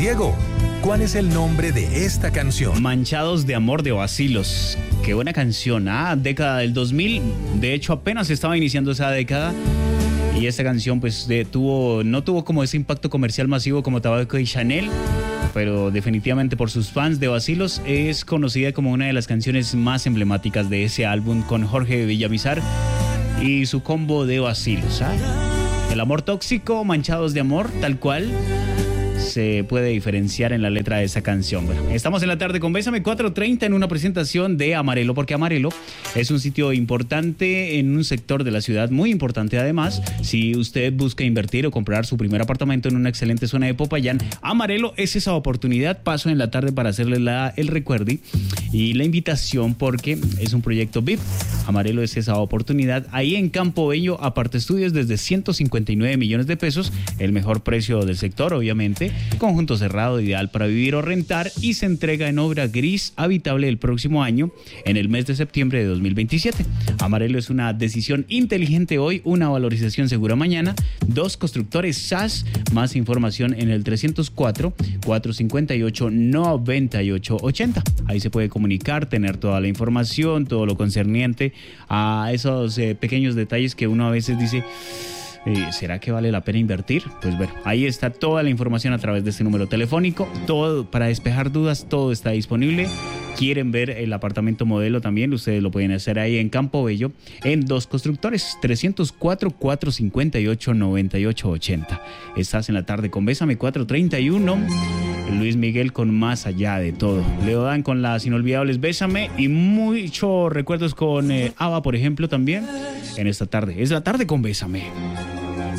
Diego, ¿cuál es el nombre de esta canción? Manchados de amor de Bacilos. Qué buena canción, década del 2000. De hecho, apenas estaba iniciando esa década. Y esta canción pues no tuvo como ese impacto comercial masivo como Tabaco y Chanel, pero definitivamente por sus fans de Bacilos es conocida como una de las canciones más emblemáticas de ese álbum, con Jorge Villamizar y su combo de Bacilos. El amor tóxico, manchados de amor, tal cual se puede diferenciar en la letra de esa canción. Bueno, estamos en la tarde con Bésame 4:30 en una presentación de Amarelo, porque Amarelo es un sitio importante en un sector de la ciudad, muy importante además. Si usted busca invertir o comprar su primer apartamento en una excelente zona de Popayán, Amarelo es esa oportunidad. Paso en la tarde para hacerle el recuerdo y la invitación, porque es un proyecto VIP. Amarelo es esa oportunidad. Ahí en Campo Bello, aparte estudios desde 159 millones de pesos, el mejor precio del sector, obviamente. Conjunto cerrado, ideal para vivir o rentar, y se entrega en obra gris habitable el próximo año, en el mes de septiembre de 2027. Amarelo es una decisión inteligente hoy, una valorización segura mañana. 2 constructores SAS. Más información en el 304-458-9880. Ahí se puede comunicar, tener toda la información, todo lo concerniente a esos pequeños detalles que uno a veces dice: ¿será que vale la pena invertir? Pues bueno, ahí está toda la información a través de este número telefónico. Todo para despejar dudas, todo está disponible. Quieren ver el apartamento modelo también, ustedes lo pueden hacer ahí en Campo Bello, en 2 constructores, 304-458-9880. Estás en la tarde con Bésame 4:31. Luis Miguel con Más Allá de Todo. Leo Dan con las inolvidables Bésame, y muchos recuerdos con ABBA, por ejemplo, también en esta tarde. Es la tarde con Bésame.